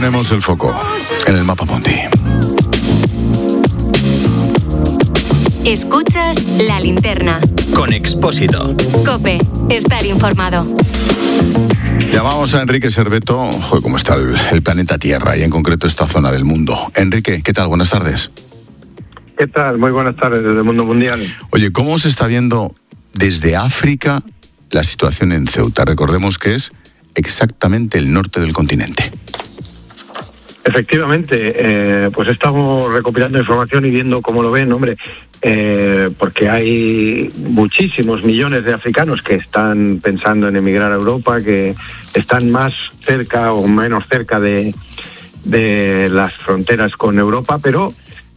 Ponemos el foco en el mapa mundi. Escuchas La Linterna. Con Expósito. COPE. Estar informado. Llamamos a Enrique Serveto. Joder, cómo está el planeta Tierra y en concreto esta zona del mundo. Enrique, ¿qué tal? Buenas tardes. ¿Qué tal? Muy buenas tardes desde el mundo mundial. Oye, ¿cómo se está viendo desde África la situación en Ceuta? Recordemos que es exactamente el norte del continente. Efectivamente, pues estamos recopilando información y viendo cómo lo ven, hombre, porque hay muchísimos millones de africanos que están pensando en emigrar a Europa, que están más cerca o menos cerca de las fronteras con Europa, pero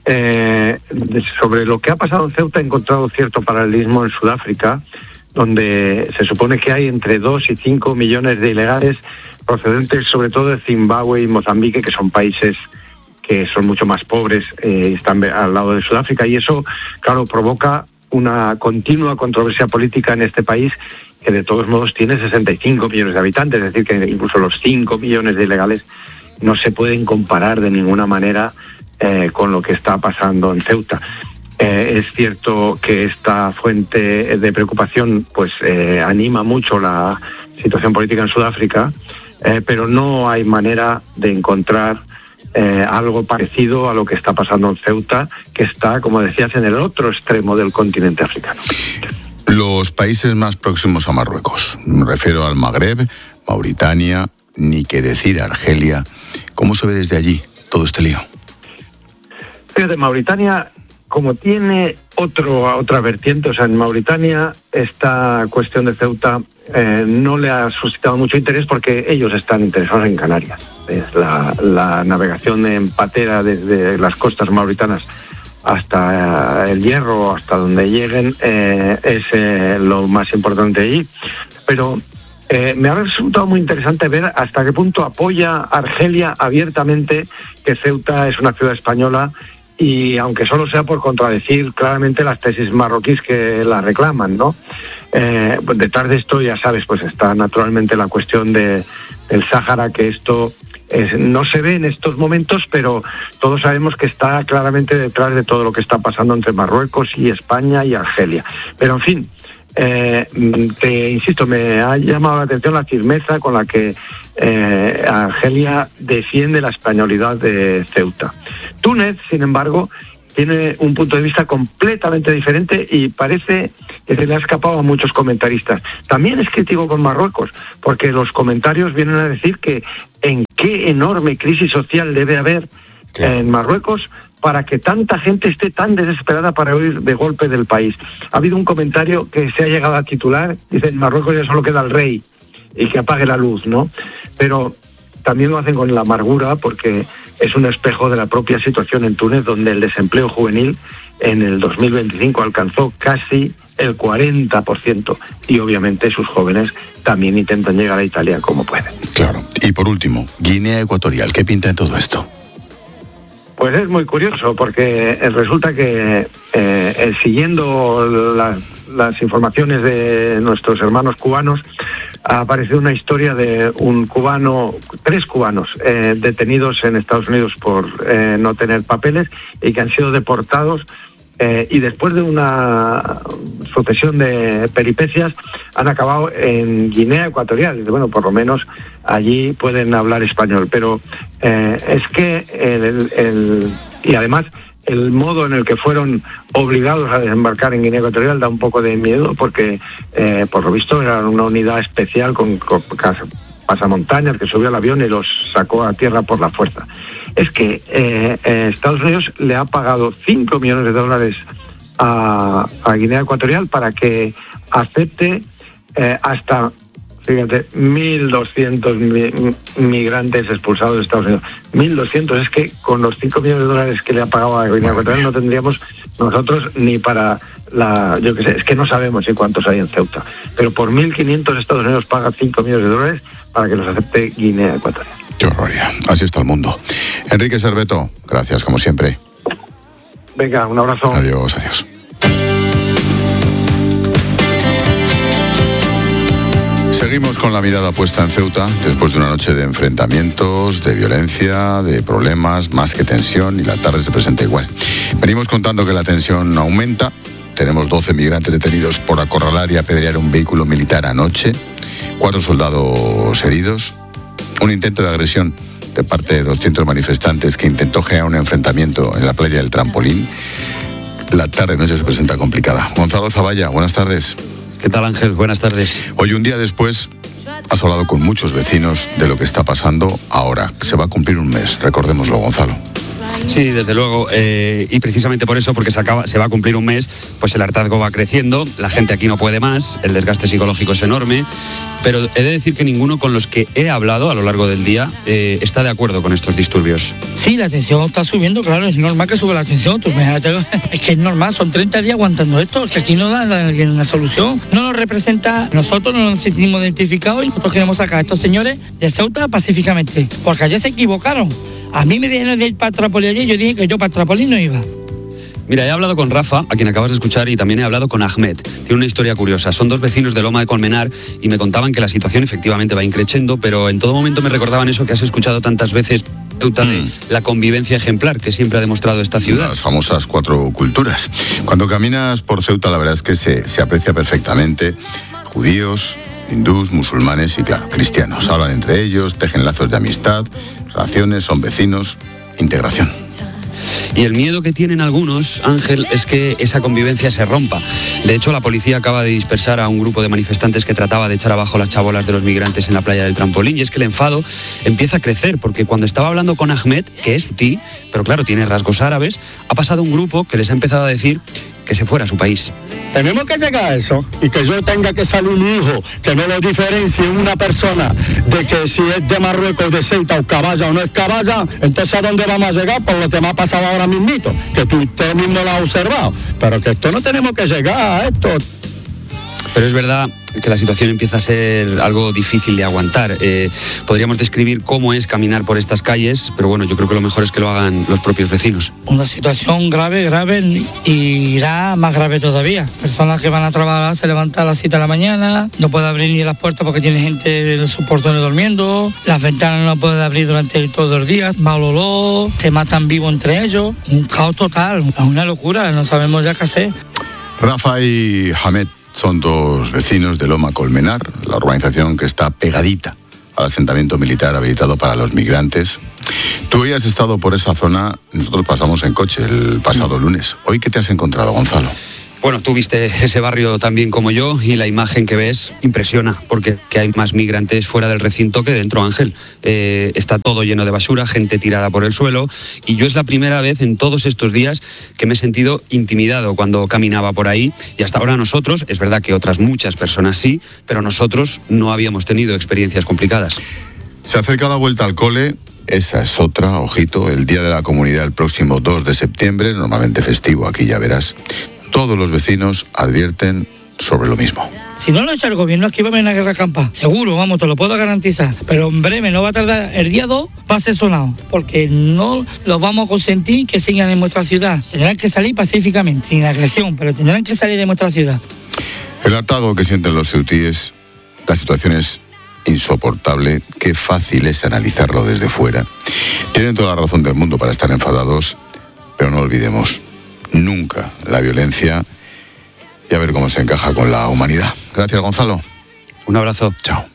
sobre lo que ha pasado en Ceuta he encontrado cierto paralelismo en Sudáfrica, donde se supone que hay entre 2 y 5 millones de ilegales procedentes sobre todo de Zimbabue y Mozambique, que son países que son mucho más pobres y están al lado de Sudáfrica, y eso, claro, provoca una continua controversia política en este país que de todos modos tiene 65 millones de habitantes, es decir, que incluso los 5 millones de ilegales no se pueden comparar de ninguna manera con lo que está pasando en Ceuta. Es cierto que esta fuente de preocupación pues anima mucho la situación política en Sudáfrica, pero no hay manera de encontrar algo parecido a lo que está pasando en Ceuta, que está, como decías, en el otro extremo del continente africano. Los países más próximos a Marruecos, me refiero al Magreb, Mauritania, ni qué decir Argelia. ¿Cómo se ve desde allí todo este lío? Fíjate, Mauritania, como tiene otra vertiente, o sea, en Mauritania esta cuestión de Ceuta no le ha suscitado mucho interés porque ellos están interesados en Canarias. La navegación en patera desde las costas mauritanas hasta el Hierro, hasta donde lleguen, es lo más importante allí. Pero me ha resultado muy interesante ver hasta qué punto apoya Argelia abiertamente que Ceuta es una ciudad española, y aunque solo sea por contradecir claramente las tesis marroquíes que la reclaman, ¿no? Pues detrás de esto, ya sabes, pues está naturalmente la cuestión del Sáhara, que esto no se ve en estos momentos, pero todos sabemos que está claramente detrás de todo lo que está pasando entre Marruecos y España y Argelia. Pero en fin, te insisto, me ha llamado la atención la firmeza con la que Argelia defiende la españolidad de Ceuta. Túnez, sin embargo, tiene un punto de vista completamente diferente y parece que se le ha escapado a muchos comentaristas. También es crítico con Marruecos, porque los comentarios vienen a decir que en qué enorme crisis social debe haber en Marruecos para que tanta gente esté tan desesperada para huir de golpe del país. Ha habido un comentario que se ha llegado a titular, dice, en Marruecos ya solo queda el rey y que apague la luz, ¿no? Pero también lo hacen con la amargura porque es un espejo de la propia situación en Túnez, donde el desempleo juvenil en el 2025 alcanzó casi el 40%, y obviamente sus jóvenes también intentan llegar a Italia como pueden. Claro. Y por último, Guinea Ecuatorial, ¿qué pinta en todo esto? Pues es muy curioso, porque resulta que siguiendo las informaciones de nuestros hermanos cubanos, ha aparecido una historia de tres cubanos detenidos en Estados Unidos por no tener papeles y que han sido deportados, y después de una sucesión de peripecias han acabado en Guinea Ecuatorial. Bueno, por lo menos allí pueden hablar español, pero es que y además el modo en el que fueron obligados a desembarcar en Guinea Ecuatorial da un poco de miedo, porque por lo visto era una unidad especial con pasamontañas que subió al avión y los sacó a tierra por la fuerza. Es que Estados Unidos le ha pagado $5 millones a Guinea Ecuatorial para que acepte hasta, fíjate, 1.200 migrantes expulsados de Estados Unidos. 1.200, es que con los $5 millones que le ha pagado a Guinea Ecuatorial no tendríamos nosotros ni para yo qué sé, es que no sabemos ni cuántos hay en Ceuta, pero por 1.500 Estados Unidos paga $5 millones para que los acepte Guinea Ecuatorial. Qué horroridad, así está el mundo. Enrique Serveto, gracias como siempre. Venga, un abrazo. Adiós, adiós. Seguimos con la mirada puesta en Ceuta, después de una noche de enfrentamientos, de violencia, de problemas, más que tensión, y la tarde se presenta igual. Venimos contando que la tensión aumenta. Tenemos 12 migrantes detenidos por acorralar y apedrear un vehículo militar anoche, 4 soldados heridos, un intento de agresión de parte de 200 manifestantes que intentó generar un enfrentamiento en la playa del Trampolín. La tarde-noche se presenta complicada. Gonzalo Zavalla, buenas tardes. ¿Qué tal, Ángel? Buenas tardes. Hoy, un día después, has hablado con muchos vecinos de lo que está pasando ahora. Se va a cumplir un mes, recordémoslo, Gonzalo. Sí, desde luego, y precisamente por eso, porque se va a cumplir un mes, pues el hartazgo va creciendo, la gente aquí no puede más, el desgaste psicológico es enorme, pero he de decir que ninguno con los que he hablado a lo largo del día está de acuerdo con estos disturbios. Sí, la tensión está subiendo, claro, es normal que suba la tensión, es que es normal, son 30 días aguantando esto, que aquí no da una solución, no nos representa, nosotros no nos sentimos identificados y nosotros queremos sacar a estos señores de Ceuta pacíficamente, porque ayer se equivocaron. A mí me dijeron de ir para Trápoli ayer, yo dije que yo para Trápoli no iba. Mira, he hablado con Rafa, a quien acabas de escuchar, y también he hablado con Ahmed. Tiene una historia curiosa. Son 2 vecinos de Loma de Colmenar y me contaban que la situación efectivamente va increciendo, pero en todo momento me recordaban eso que has escuchado tantas veces, Ceuta, de la convivencia ejemplar que siempre ha demostrado esta ciudad. Las famosas 4 culturas. Cuando caminas por Ceuta, la verdad es que se aprecia perfectamente. Judíos, hindús, musulmanes y, claro, cristianos. Hablan entre ellos, tejen lazos de amistad, relaciones, son vecinos, integración. Y el miedo que tienen algunos, Ángel, es que esa convivencia se rompa. De hecho, la policía acaba de dispersar a un grupo de manifestantes que trataba de echar abajo las chabolas de los migrantes en la playa del Trampolín. Y es que el enfado empieza a crecer, porque cuando estaba hablando con Ahmed, que es ti, pero claro, tiene rasgos árabes, ha pasado un grupo que les ha empezado a decir que se fuera a su país. Tenemos que llegar a eso, y que yo tenga que salir mi hijo, que no lo diferencie una persona de que si es de Marruecos, de Ceuta, o caballa o no es caballa. Entonces, ¿a dónde vamos a llegar? Por lo que me ha pasado ahora mismito, que usted mismo lo ha observado, pero que esto no tenemos que llegar a esto. Pero es verdad que la situación empieza a ser algo difícil de aguantar. Podríamos describir cómo es caminar por estas calles, pero bueno, yo creo que lo mejor es que lo hagan los propios vecinos. Una situación grave y irá más grave todavía. Personas que van a trabajar se levantan a las 7 de la mañana, no puede abrir ni las puertas porque tiene gente en sus portones durmiendo, las ventanas no pueden abrir durante todo el día, mal olor, se matan vivos entre ellos, un caos total, es una locura, no sabemos ya qué hacer. Rafa y Ahmed son 2 vecinos de Loma Colmenar, la urbanización que está pegadita al asentamiento militar habilitado para los migrantes. Tú hoy has estado por esa zona, nosotros pasamos en coche el pasado lunes. ¿Hoy qué te has encontrado, Gonzalo? Bueno, tú viste ese barrio tan bien como yo y la imagen que ves impresiona, porque que hay más migrantes fuera del recinto que dentro, Ángel. Está todo lleno de basura, gente tirada por el suelo, y yo es la primera vez en todos estos días que me he sentido intimidado cuando caminaba por ahí, y hasta ahora nosotros, es verdad que otras muchas personas sí, pero nosotros no habíamos tenido experiencias complicadas. Se acerca la vuelta al cole. Esa es otra, ojito, el Día de la Comunidad el próximo 2 de septiembre, normalmente festivo, aquí ya verás. Todos los vecinos advierten sobre lo mismo. Si no lo ha hecho el gobierno, aquí va a haber una guerra campal. Seguro, vamos, te lo puedo garantizar. Pero en breve, no va a tardar, el día 2 va a ser sonado. Porque no los vamos a consentir que sigan en nuestra ciudad. Tendrán que salir pacíficamente, sin agresión, pero tendrán que salir de nuestra ciudad. El hartazgo que sienten los ceutíes, la situación es insoportable. Qué fácil es analizarlo desde fuera. Tienen toda la razón del mundo para estar enfadados, pero no olvidemos nunca la violencia, y a ver cómo se encaja con la humanidad. Gracias, Gonzalo. Un abrazo. Chao.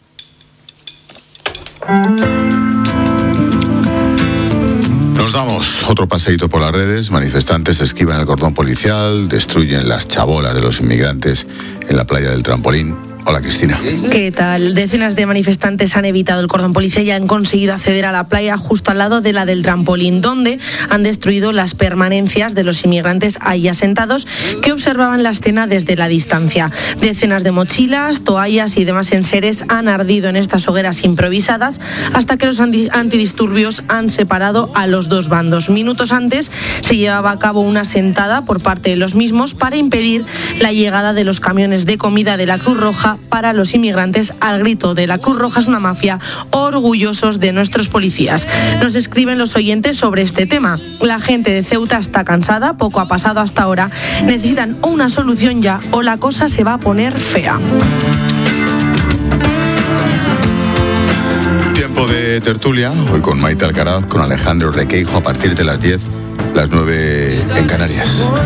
Nos damos otro paseíto por las redes. Manifestantes esquivan el cordón policial, destruyen las chabolas de los inmigrantes en la playa del Trampolín. Hola, Cristina. ¿Qué tal? Decenas de manifestantes han evitado el cordón policial y han conseguido acceder a la playa justo al lado de la del Trampolín, donde han destruido las permanencias de los inmigrantes ahí asentados que observaban la escena desde la distancia. Decenas de mochilas, toallas y demás enseres han ardido en estas hogueras improvisadas hasta que los antidisturbios han separado a los 2 bandos. Minutos antes se llevaba a cabo una sentada por parte de los mismos para impedir la llegada de los camiones de comida de la Cruz Roja para los inmigrantes, al grito de la Cruz Roja es una mafia, orgullosos de nuestros policías. Nos escriben los oyentes sobre este tema. La gente de Ceuta está cansada, poco ha pasado hasta ahora, necesitan una solución ya o la cosa se va a poner fea. de tertulia, hoy con Maite Alcaraz, con Alejandro Requeijo, a partir de las 10, las 9 en Canarias.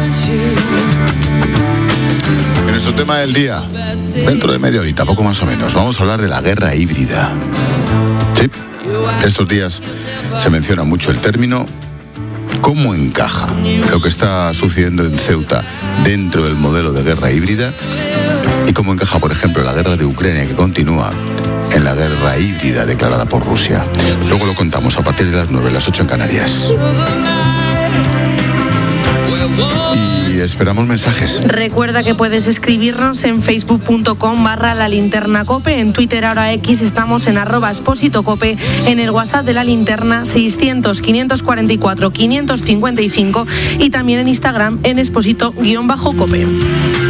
En nuestro tema del día, dentro de media horita, poco más o menos, vamos a hablar de la guerra híbrida. Sí, estos días se menciona mucho el término. ¿Cómo encaja lo que está sucediendo en Ceuta dentro del modelo de guerra híbrida? ¿Y cómo encaja, por ejemplo, la guerra de Ucrania, que continúa, en la guerra híbrida declarada por Rusia? Luego lo contamos a partir de las 9, las 8 en Canarias. Y esperamos mensajes. Recuerda que puedes escribirnos en facebook.com/lalinternacope, en Twitter, ahora X, estamos en @expositocope, en el WhatsApp de La Linterna 600-544-555 y también en Instagram en exposito-cope.